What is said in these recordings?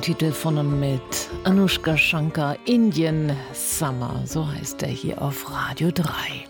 Songtitel von und mit Anushka Shankar, Indian Summer, so heißt er hier auf Radio 3.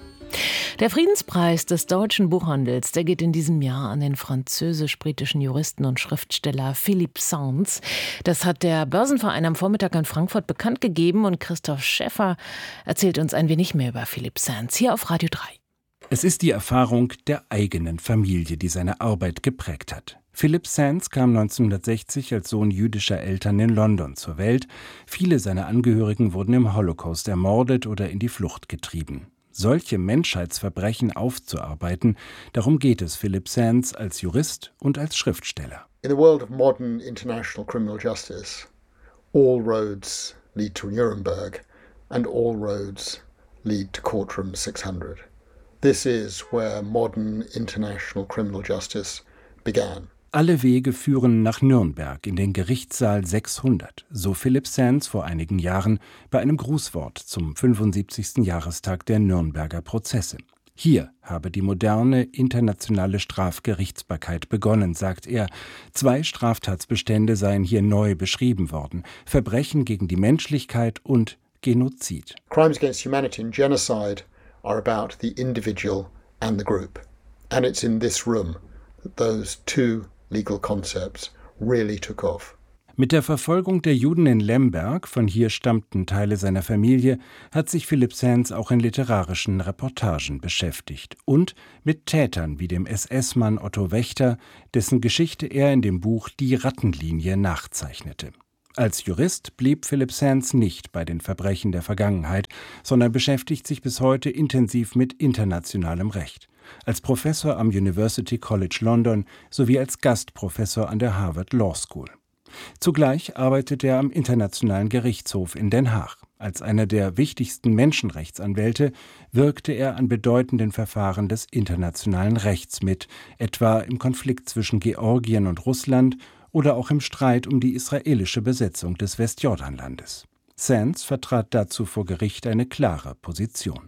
Der Friedenspreis des deutschen Buchhandels, der geht in diesem Jahr an den französisch-britischen Juristen und Schriftsteller Philippe Sands. Das hat der Börsenverein am Vormittag in Frankfurt bekannt gegeben und Christoph Schäffer erzählt uns ein wenig mehr über Philippe Sands hier auf Radio 3. Es ist die Erfahrung der eigenen Familie, die seine Arbeit geprägt hat. Philippe Sands kam 1960 als Sohn jüdischer Eltern in London zur Welt. Viele seiner Angehörigen wurden im Holocaust ermordet oder in die Flucht getrieben. Solche Menschheitsverbrechen aufzuarbeiten, darum geht es Philippe Sands als Jurist und als Schriftsteller. In the world of modern international criminal justice, all roads lead to Nuremberg and all roads lead to Courtroom 600. This is where modern international criminal justice began. Alle Wege führen nach Nürnberg in den Gerichtssaal 600, so Philippe Sands vor einigen Jahren bei einem Grußwort zum 75. Jahrestag der Nürnberger Prozesse. Hier habe die moderne internationale Strafgerichtsbarkeit begonnen, sagt er. 2 Straftatsbestände seien hier neu beschrieben worden: Verbrechen gegen die Menschlichkeit und Genozid. Crimes against humanity and genocide are about the individual and the group. And it's in this room that those two legal concepts really took off. Mit der Verfolgung der Juden in Lemberg, von hier stammten Teile seiner Familie, hat sich Philippe Sands auch in literarischen Reportagen beschäftigt. Und mit Tätern wie dem SS-Mann Otto Wächter, dessen Geschichte er in dem Buch Die Rattenlinie nachzeichnete. Als Jurist blieb Philippe Sands nicht bei den Verbrechen der Vergangenheit, sondern beschäftigt sich bis heute intensiv mit internationalem Recht. Als Professor am University College London sowie als Gastprofessor an der Harvard Law School. Zugleich arbeitet er am Internationalen Gerichtshof in Den Haag. Als einer der wichtigsten Menschenrechtsanwälte wirkte er an bedeutenden Verfahren des internationalen Rechts mit, etwa im Konflikt zwischen Georgien und Russland oder auch im Streit um die israelische Besetzung des Westjordanlandes. Sands vertrat dazu vor Gericht eine klare Position.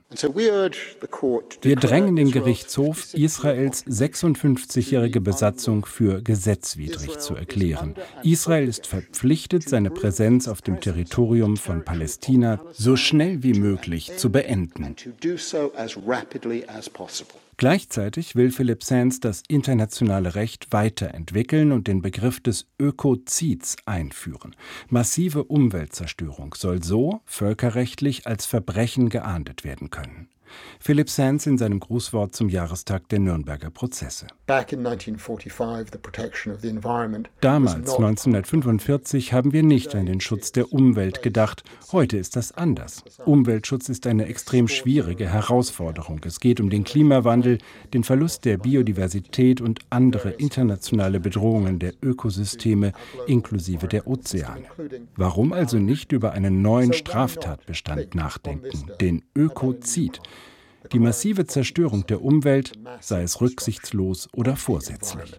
Wir drängen den Gerichtshof, Israels 56-jährige Besatzung für gesetzwidrig zu erklären. Israel ist verpflichtet, seine Präsenz auf dem Territorium von Palästina so schnell wie möglich zu beenden. Gleichzeitig will Philippe Sands das internationale Recht weiterentwickeln und den Begriff des Ökozids einführen. Massive Umweltzerstörung soll so völkerrechtlich als Verbrechen geahndet werden können. Philippe Sands in seinem Grußwort zum Jahrestag der Nürnberger Prozesse. Damals, 1945, haben wir nicht an den Schutz der Umwelt gedacht. Heute ist das anders. Umweltschutz ist eine extrem schwierige Herausforderung. Es geht um den Klimawandel, den Verlust der Biodiversität und andere internationale Bedrohungen der Ökosysteme inklusive der Ozeane. Warum also nicht über einen neuen Straftatbestand nachdenken, den Ökozid? Die massive Zerstörung der Umwelt, sei es rücksichtslos oder vorsätzlich.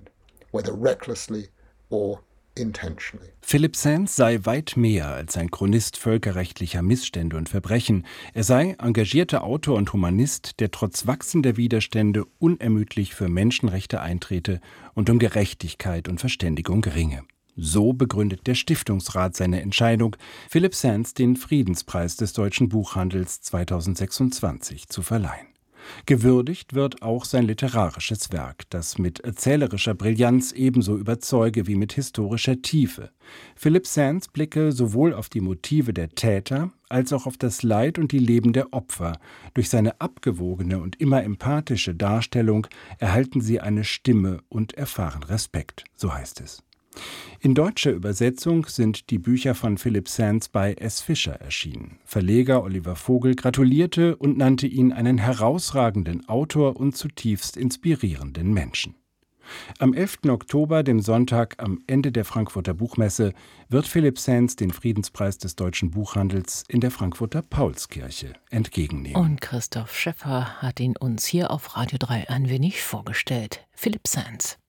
Philippe Sands sei weit mehr als ein Chronist völkerrechtlicher Missstände und Verbrechen. Er sei engagierter Autor und Humanist, der trotz wachsender Widerstände unermüdlich für Menschenrechte eintrete und um Gerechtigkeit und Verständigung ringe. So begründet der Stiftungsrat seine Entscheidung, Philippe Sands den Friedenspreis des deutschen Buchhandels 2026 zu verleihen. Gewürdigt wird auch sein literarisches Werk, das mit erzählerischer Brillanz ebenso überzeuge wie mit historischer Tiefe. Philippe Sands blicke sowohl auf die Motive der Täter als auch auf das Leid und die Leben der Opfer. Durch seine abgewogene und immer empathische Darstellung erhalten sie eine Stimme und erfahren Respekt, so heißt es. In deutscher Übersetzung sind die Bücher von Philippe Sands bei S. Fischer erschienen. Verleger Oliver Vogel gratulierte und nannte ihn einen herausragenden Autor und zutiefst inspirierenden Menschen. Am 11. Oktober, dem Sonntag am Ende der Frankfurter Buchmesse, wird Philippe Sands den Friedenspreis des deutschen Buchhandels in der Frankfurter Paulskirche entgegennehmen. Und Christoph Schäffer hat ihn uns hier auf Radio 3 ein wenig vorgestellt. Philippe Sands.